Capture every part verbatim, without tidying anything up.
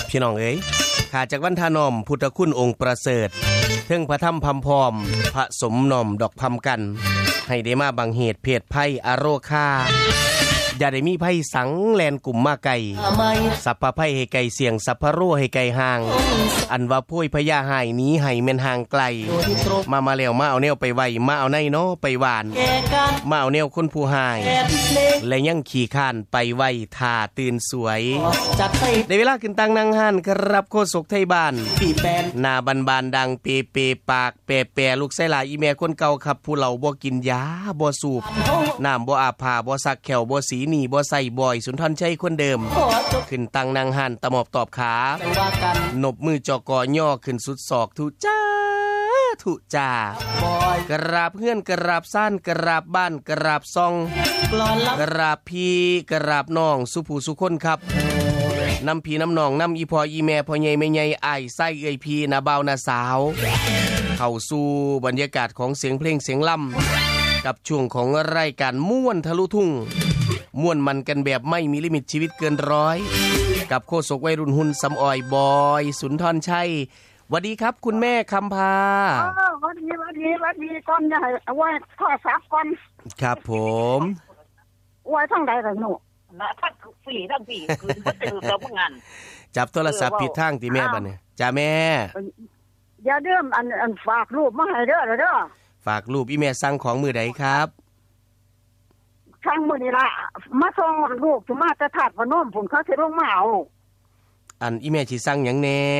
พี่น้องเอ๋ยข้าจากวันทานอมพุทธคุณองค์ประเสริฐเทิงพระธรรมพำพร้อมพระสมนอมดอกพำกันให้ได้มาบังเหตุเพศภัยอโรคาอย่าได้มีภัยสังแลนกลุ่มมาไก่สัพพะภัยให้ไก่เสียงสัพพะโรให้ไก่ห่างอันว่าพ้ยพญาหายนี้ให้แม่นห่างไกลมามาแล้วมาเอาแนวไปไว้มาเอาในเนาะไปหวานมาเอาแนวคนผู้หายและยังขี่ข้านไปไว้ท่าตื่นสวยในเวลาขึ้นตังนางหันครับโคศกไทยบ้านหน้าบานบานดังเปเปปากแปแปลูกไส้หลายอีแม่คนเก่าครับผู้เหล่าบ่กินยาบ่สูบน้ำบ่อาบผ้าบ่ซักแขวบ่สีหนีบ่ใส่บ่อยสุนทรชัยคนเดิมขึ้นตังนางหันตะหมอบตอบขานบมือจอกอย่อขึ้นสุดศอกทุจ้าทุจ้ากราบเพื่อนกราบซ่านกราบบ้านกราบซองกราบพี่กราบน้องสุผู้สุคนครับน้ำพี่น้ำน้องน้ำอีพ่ออีแม่พ่อใหญ่แม่ใหญ่อ้ายไส้เอ้ยพี่นาบ่าวนาสาวเข้าสู่บรรยากาศของเสียงเพลงเสียงล่ำกับช่วงของรายการม่วนทะลุทุ่งม่วนมันกันแบบไม่มีลิมิตชีวิตเกินร้อยกับโคศกวัยรุ่นหุ่นสำออยบอยสุนทรชัยสวัสดีครับคุณแม่คำพาอ๋อสวัสดีสวัสดีสวัสดีก่อนอย่าให้เอาไว้ข้อซับก่อนครับผมไว้ทั้งใดล่ะหนูนะทั้งฝีทั้งฝีคืนบ่ตื่นแล้วงานจับโทรศัพท์ผิดทางติแม่บัดนี้จ้าแม่อย่าเดิมอันอันฝากรูปมาให้เด้อเด้อฝากรูปอีแม่สั่งของมื้อใดครับสั่งมื้อนี้ล่ะมาส่งลูกสิมาแต่ธาตุพนมพุ่นเขาสิลงมาเอาอันอีแม่สิสั่งหยังแน่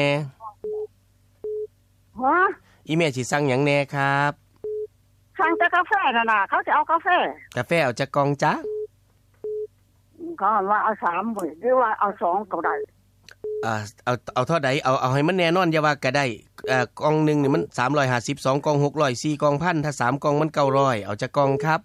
ฮะอีแม่สิสั่งหยังแน่ครับสั่งแต่กาแฟน่ะน่ะเขาสิเอากาแฟกาแฟเอาจักกล่องจ๊ะเขาว่าเอาสามบ่หรือว่าเอาสองก็ได้อ่าเอาเอาเท่าใดเอาเอาให้มันแน่นอนอย่าว่าก็ได้เอ่อกล่องนึงนี่มันสามร้อยห้าสิบ สองกล่องหกร้อย สี่กล่อง หนึ่งพัน ถ้าสามกล่องมันเก้าร้อยเอาจักกล่องครับ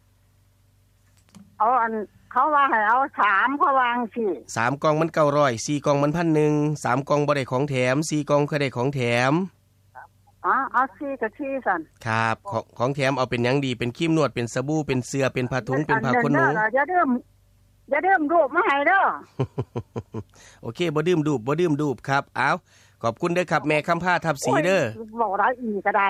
เอาอันเขาว่าให้เอาสามเขาวางสิสามกล่องมันเก้าร้อย สี่กล่องมัน หนึ่งพัน สามกล่องบ่ได้ของแถมสี่กล่องก็ได้ของแถมอ๋อเอาสี่กับสี่ซั่นครับของของแถมเอาเป็นหยังดีเป็นครีมนวดเป็นสบู่เป็นเสื้อเป็นผ้าถุงเป็นผ้าขนหนูอย่าดื่มอย่าดื่มรูปมาให้เด้อโอเคบ่ดื่มดูบบ่ดื่มดูบครับเอาขอบคุณเด้อครับแม่คำพาทับสีเด้อบ่ได้อีกก็ได้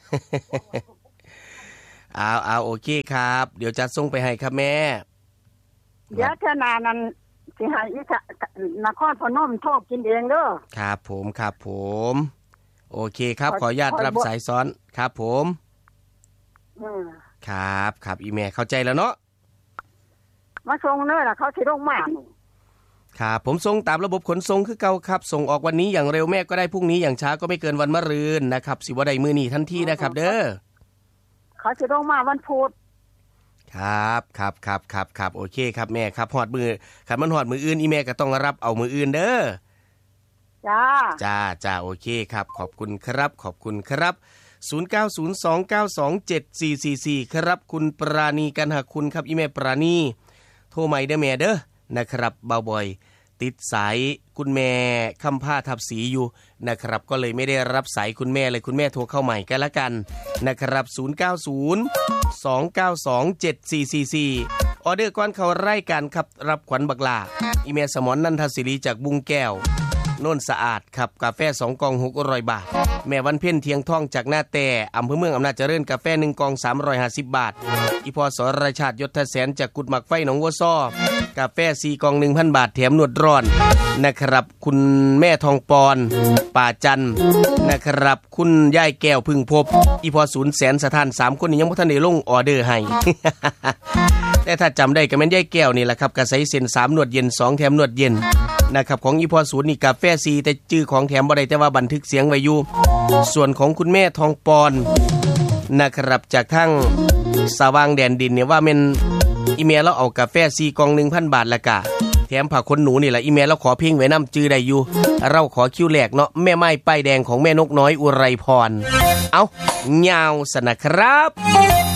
เอาเอาโอเคครับเดี๋ยวจะส่งไปให้ครับแม่เดี๋ยวเท่านานั้นสิให้อีกนครพนมโทรกินเองเด้อครับผมครับผมโอเคครับขออนุญาตรับสายซ้อนครับผมอือครับครับอีแม่เข้าใจแล้วเนาะมาส่งเด้อล่ะเขาสิลงมาครับผมส่งตามระบบขนส่งคือเก่าครับส่งออกวันนี้อย่างเร็วแม่ก็ได้พรุ่งนี้อย่างช้าก็ไม่เกินวันมะรืนนะครับสิบ่ได้มื้อนี้ทันทีนะครับเด้อเขาสิลงมาวันพุธครับครับครับครับครับโอเคครับแม่ครับฮอดมื้อคันมันฮอดมื้ออื่นอีแม่ก็ต้องรับเอามื้ออื่นเด้อจ้าจ้าจ้าโอเคครับขอบคุณครับขอบคุณครับศูนย์ เก้า ศูนย์ สอง เก้า สอง เจ็ด สี่ สี่ สี่ครับคุณปราณีกันหคุณครับอีแม่ปราณีโทรใหม่เด้อแม่เด้อนะครับเบาบ่อยติดสายคุณแม่คำพาทับสีอยู่นะครับก็เลยไม่ได้รับสายคุณแม่เลยคุณแม่โทรเข้าใหม่กันละกันนะครับศูนย์ เก้า ศูนย์ สอง เก้า สอง เจ็ด สี่ สี่ สี่ออเดอร์ก่อนเข้ารายการครับรับขวัญบักลาอีเมลสมรนันทศิริจากบุงแก้วโน่นสะอาดครับกาแฟสองกล่องหกร้อยบาทแม่วันเพ็ญเทียงทองจากหน้าแต่อำเภอเมืองอำนาจเจริญกาแฟหนึ่งกล่องสามร้อยห้าสิบบาทอีพอสรชาติยศแสนจากกุดหมักไฟหนองวัวซ้อกาแฟสี่กล่อง หนึ่งพัน บาทแถมนวดร้อนนะครับคุณแม่ทองปอนป่าจันนะครับคุณยายแก้วพึ่งพบอีพอศูนย์แสนสถานสามคนนี้ยังบ่ทันได้ลงออเดอร์ให้ แต่ถ้าจำได้ก็แม่นยายแก้วนี่แหละครับกระใสเส้นสามนวดเย็นสองแถมนวดเย็นนะครับของอีพอศูนย์นี่กาแฟซีแต่ชื่อของแถมบ่ได้แต่ว่าบันทึกเสียงไว้อยู่ส่วนของคุณแม่ทองปอนนะครับจากทั้งสว่างแดนดินเนี่ยว่าแม่นอีเมลเราเอากาแฟซีกล่อง หนึ่งพัน บาทละกะแถมผ้าขนหนูนี่แหละอีเมลเราขอเพียงไว้นำจื้อได้อยู่เราขอคิวแรกเนาะแม่ไม้ป้ายแดงของแม่นกน้อยอุไรพรเอ้ายาวสนะครับ